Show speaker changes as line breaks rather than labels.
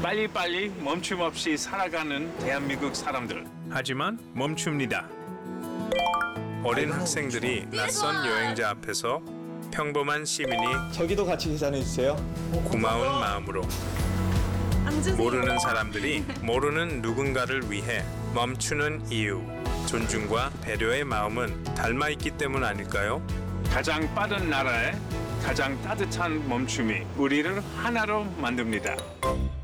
빨리빨리 멈춤 없이 살아가는 대한민국 사람들. 하지만 멈춥니다. 어린 학생들이 낯선 여행자 앞에서 평범한 시민이
저기도 같이 계산해 주세요.
고마운 마음으로 모르는 사람들이 모르는 누군가를 위해 멈추는 이유, 존중과 배려의 마음은 닮아있기 때문 아닐까요? 가장 빠른 나라에 가장 따뜻한 멈춤이 우리를 하나로 만듭니다.